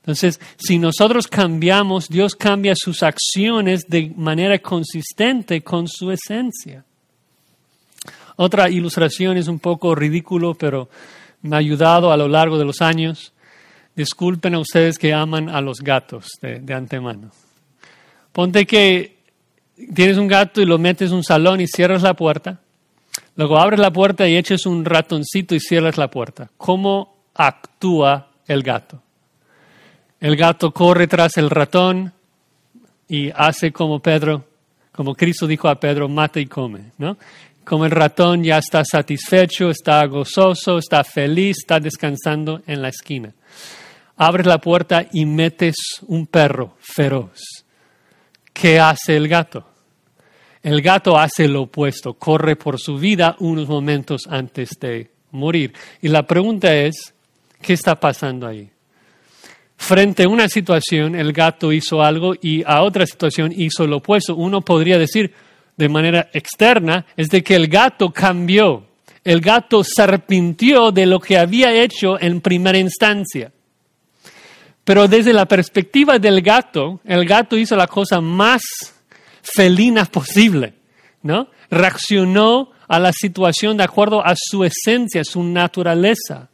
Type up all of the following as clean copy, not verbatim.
Entonces, si nosotros cambiamos, Dios cambia sus acciones de manera consistente con su esencia. Otra ilustración es un poco ridículo, pero me ha ayudado a lo largo de los años. Disculpen a ustedes que aman a los gatos de antemano. Ponte que tienes un gato y lo metes en un salón y cierras la puerta. Luego abres la puerta y eches un ratoncito y cierras la puerta. ¿Cómo actúa el gato? El gato corre tras el ratón y hace como Cristo dijo a Pedro, mata y come, ¿no? Como el ratón ya está satisfecho, está gozoso, está feliz, está descansando en la esquina. Abres la puerta y metes un perro feroz. ¿Qué hace el gato? El gato hace lo opuesto, corre por su vida unos momentos antes de morir. Y la pregunta es, ¿qué está pasando ahí? Frente a una situación, el gato hizo algo y a otra situación hizo lo opuesto. Uno podría decir de manera externa, es de que el gato cambió. El gato se arrepintió de lo que había hecho en primera instancia. Pero desde la perspectiva del gato, el gato hizo la cosa más felina posible, ¿no? Reaccionó a la situación de acuerdo a su esencia, su naturaleza.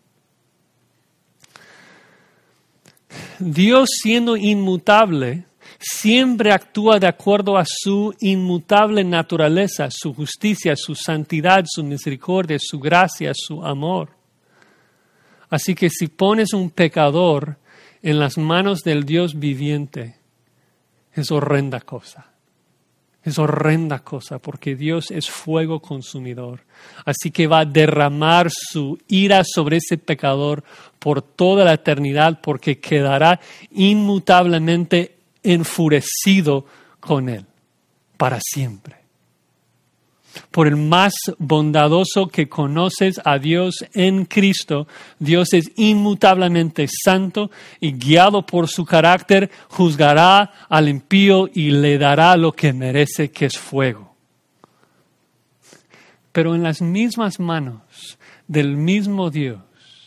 Dios, siendo inmutable, siempre actúa de acuerdo a su inmutable naturaleza, su justicia, su santidad, su misericordia, su gracia, su amor. Así que si pones un pecador en las manos del Dios viviente, es horrenda cosa. Es horrenda cosa porque Dios es fuego consumidor. Así que va a derramar su ira sobre ese pecador por toda la eternidad porque quedará inmutablemente enfurecido con él para siempre. Por el más bondadoso que conoces a Dios en Cristo, Dios es inmutablemente santo y guiado por su carácter, juzgará al impío y le dará lo que merece, que es fuego. Pero en las mismas manos del mismo Dios,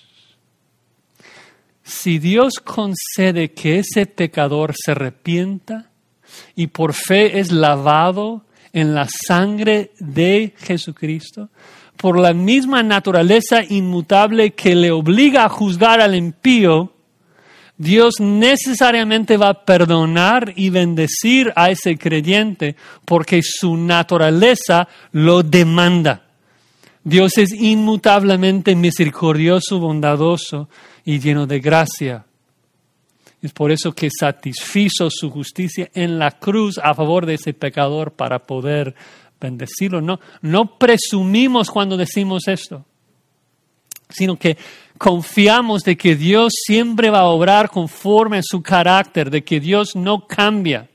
si Dios concede que ese pecador se arrepienta y por fe es lavado en la sangre de Jesucristo, por la misma naturaleza inmutable que le obliga a juzgar al impío, Dios necesariamente va a perdonar y bendecir a ese creyente porque su naturaleza lo demanda. Dios es inmutablemente misericordioso, bondadoso y lleno de gracia. Es por eso que satisfizo su justicia en la cruz a favor de ese pecador para poder bendecirlo. No presumimos cuando decimos esto, sino que confiamos de que Dios siempre va a obrar conforme a su carácter, de que Dios no cambia.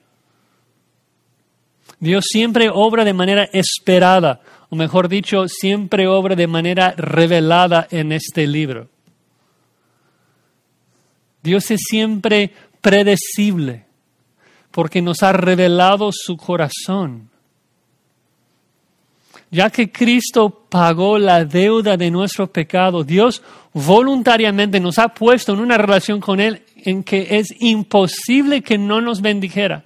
Dios siempre obra de manera esperada, o mejor dicho, siempre obra de manera revelada en este libro. Dios es siempre predecible porque nos ha revelado su corazón. Ya que Cristo pagó la deuda de nuestro pecado, Dios voluntariamente nos ha puesto en una relación con Él en que es imposible que no nos bendijera.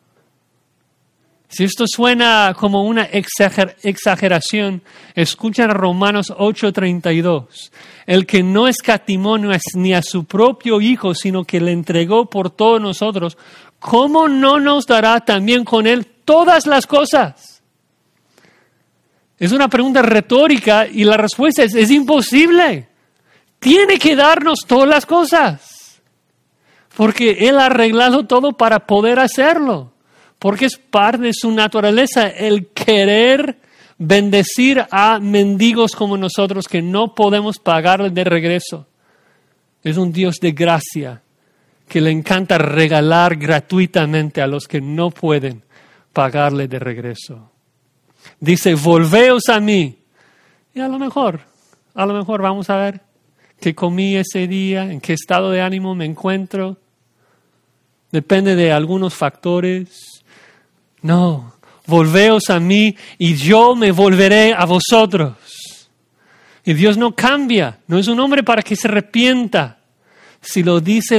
Si esto suena como una exageración, escuchen Romanos 8:32. El que no escatimó ni a su propio Hijo, sino que le entregó por todos nosotros, ¿cómo no nos dará también con Él todas las cosas? Es una pregunta retórica y la respuesta es imposible. Tiene que darnos todas las cosas, porque Él ha arreglado todo para poder hacerlo. Porque es parte de su naturaleza el querer bendecir a mendigos como nosotros que no podemos pagarle de regreso. Es un Dios de gracia que le encanta regalar gratuitamente a los que no pueden pagarle de regreso. Dice, volveos a mí. Y a lo mejor vamos a ver qué comí ese día, en qué estado de ánimo me encuentro. Depende de algunos factores. No, volveos a mí y yo me volveré a vosotros. Y Dios no cambia, no es un hombre para que se arrepienta. Si lo dice